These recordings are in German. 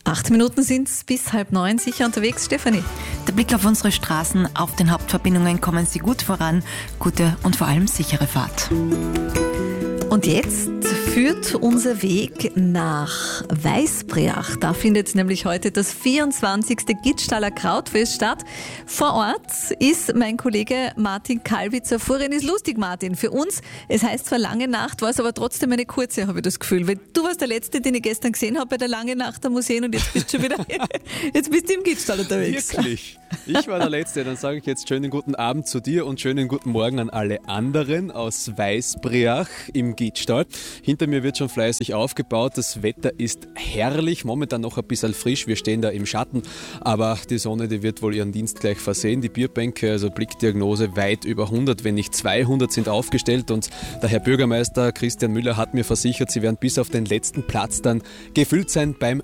8 Minuten sind es bis 8:30 sicher unterwegs, Stefanie. Der Blick auf unsere Straßen, auf den Hauptverbindungen, kommen sie gut voran. Gute und vor allem sichere Fahrt. Und jetzt führt unser Weg nach Weißbriach. Da findet nämlich heute das 24. Gitztaler Krautfest statt. Vor Ort ist mein Kollege Martin Kalbitzer. Vorhin ist lustig, Martin. Für uns, es heißt zwar lange Nacht, war es aber trotzdem eine kurze, habe ich das Gefühl. Weil du warst der Letzte, den ich gestern gesehen habe bei der Lange Nacht am Museum und jetzt bist du schon wieder jetzt bist du im Gitztal unterwegs. Wirklich? Ich war der Letzte. Dann sage ich jetzt schönen guten Abend zu dir und schönen guten Morgen an alle anderen aus Weißbriach im Gitztal. Hinter mir wird schon fleißig aufgebaut. Das Wetter ist herrlich, momentan noch ein bisschen frisch. Wir stehen da im Schatten, aber die Sonne, die wird wohl ihren Dienst gleich versehen. Die Bierbänke, also Blickdiagnose, weit über 100, wenn nicht 200 sind aufgestellt und der Herr Bürgermeister Christian Müller hat mir versichert, sie werden bis auf den letzten Platz dann gefüllt sein beim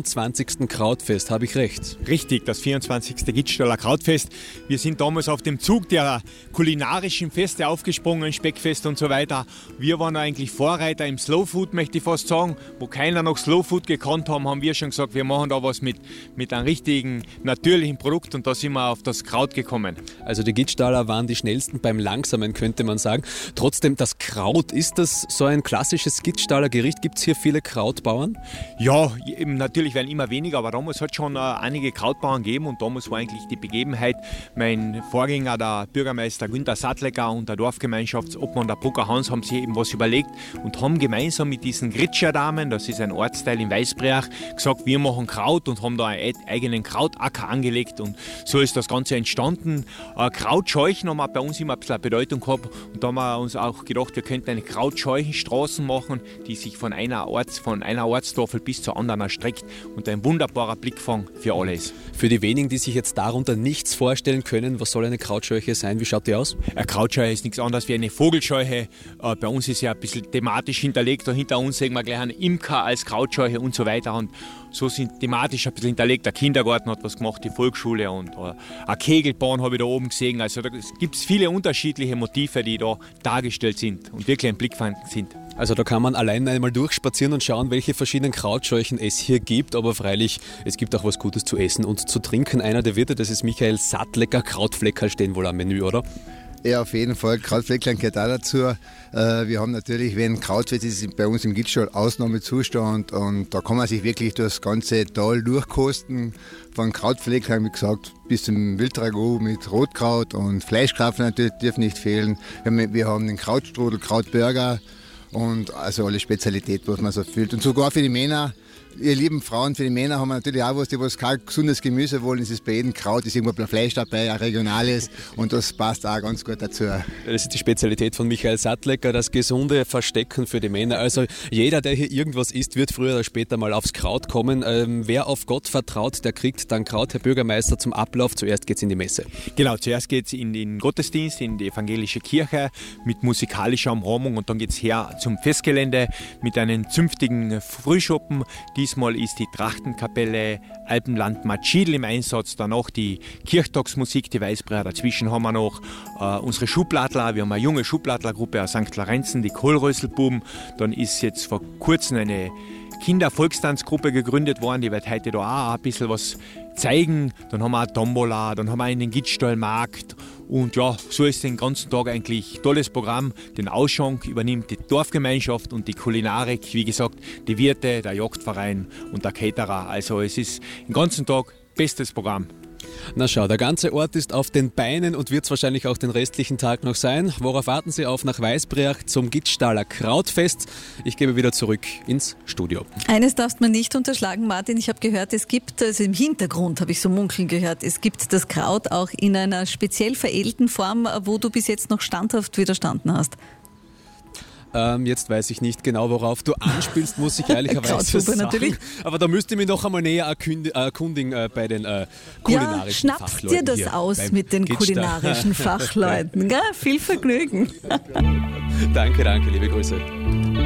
24. Krautfest. Habe ich recht? Richtig, das 24. Gitztaler Krautfest. Wir sind damals auf dem Zug der kulinarischen Feste aufgesprungen, Speckfest und so weiter. Wir waren eigentlich Vorreiter im Slow Food, möchte ich fast sagen. Wo keiner noch Slow Food gekannt haben wir schon gesagt, wir machen da was mit einem richtigen, natürlichen Produkt und da sind wir auf das Kraut gekommen. Also die Gitztaler waren die schnellsten beim Langsamen, könnte man sagen. Trotzdem, das Kraut, ist das so ein klassisches Gitztaler Gericht? Gibt es hier viele Krautbauern? Ja, eben, natürlich werden immer weniger, aber damals hat es schon einige Krautbauern gegeben und damals war eigentlich die Begebenheit, mein Vorgänger, der Bürgermeister Günter Sattlecker und der Dorfgemeinschaftsobmann, der Brucker Hans, haben sich eben was überlegt und haben gemeinsam mit diesen Gritscherdamen, das ist ein Ortsteil in Weißbriach, gesagt, wir machen Kraut und haben da einen eigenen Krautacker angelegt und so ist das Ganze entstanden. Krautscheuchen haben bei uns immer ein bisschen Bedeutung gehabt und da haben wir uns auch gedacht, wir könnten eine Krautscheuchenstraßen machen, die sich von einer Ortstafel bis zur anderen erstreckt und ein wunderbarer Blickfang für alle ist. Für die wenigen, die sich jetzt darunter nichts vorstellen können, was soll eine Krautscheuche sein? Wie schaut die aus? Eine Krautscheuche ist nichts anderes wie eine Vogelscheuche. Bei uns ist ja ein bisschen thematisch hinterlegt. Da hinter uns sehen wir gleich einen Imker als Krautscheuche und so weiter. Und so sind thematisch ein bisschen hinterlegt. Der Kindergarten hat was gemacht, die Volksschule und eine Kegelbahn habe ich da oben gesehen. Also da gibt es viele unterschiedliche Motive, die da dargestellt sind und wirklich ein Blickfang sind. Also da kann man allein einmal durchspazieren und schauen, welche verschiedenen Krautscheuchen es hier gibt. Aber freilich, es gibt auch was Gutes zu essen und zu trinken. Einer der Wirte, das ist Michael Sattlecker. Krautfleckerl stehen wohl am Menü, oder? Ja, auf jeden Fall. Krautfleckerl gehört auch dazu. Wir haben natürlich, wenn Krautfest ist, bei uns im Gitztal Ausnahmezustand und da kann man sich wirklich das ganze Tal durchkosten. Von Krautfleckerl, wie gesagt, bis zum Wildragout mit Rotkraut und Fleischkrapfen natürlich dürfen nicht fehlen. Wir haben den Krautstrudel, Krautburger und also alle Spezialitäten, was man so fühlt. Und sogar für die Männer, ihr lieben Frauen, für die Männer haben wir natürlich auch was, die was kein gesundes Gemüse wollen. Es ist bei jedem Kraut, ist irgendwo ein Fleisch dabei, ein regionales und das passt auch ganz gut dazu. Das ist die Spezialität von Michael Sattlecker, das gesunde Verstecken für die Männer. Also jeder, der hier irgendwas isst, wird früher oder später mal aufs Kraut kommen. Wer auf Gott vertraut, der kriegt dann Kraut. Herr Bürgermeister, zum Ablauf, zuerst geht es in die Messe. Genau, zuerst geht es in den Gottesdienst, in die evangelische Kirche mit musikalischer Umrahmung und dann geht es her zum Festgelände mit einem zünftigen Frühschoppen. Diesmal ist die Trachtenkapelle Alpenland Matschidl im Einsatz, danach die Kirchtagsmusik, die Weißbriach. Dazwischen haben wir noch unsere Schubladler, wir haben eine junge Schubladlergruppe aus St. Lorenzen, die Kohlrösselbuben. Dann ist jetzt vor kurzem eine Kindervolkstanzgruppe gegründet worden, die wird heute da auch ein bisschen was zeigen. Dann haben wir eine Tombola, dann haben wir einen Gitzstalmarkt und ja, so ist den ganzen Tag eigentlich ein tolles Programm. Den Ausschank übernimmt die Dorfgemeinschaft und die Kulinarik, wie gesagt, die Wirte, der Jagdverein und der Caterer. Also es ist den ganzen Tag bestes Programm. Na schau, der ganze Ort ist auf den Beinen und wird es wahrscheinlich auch den restlichen Tag noch sein. Worauf warten Sie auf nach Weißbriach zum Gitztaler Krautfest? Ich gebe wieder zurück ins Studio. Eines darfst man nicht unterschlagen, Martin. Ich habe gehört, es gibt, also im Hintergrund habe ich so munkeln gehört, es gibt das Kraut auch in einer speziell veredelten Form, wo du bis jetzt noch standhaft widerstanden hast. Jetzt weiß ich nicht genau, worauf du anspielst, muss ich ehrlicherweise sagen. Natürlich. Aber da müsste ich mich noch einmal näher erkundigen bei den kulinarischen Fachleuten. Fachleuten. Ja, schnapp dir das aus mit den kulinarischen Fachleuten. Gell? Viel Vergnügen. Danke, liebe Grüße.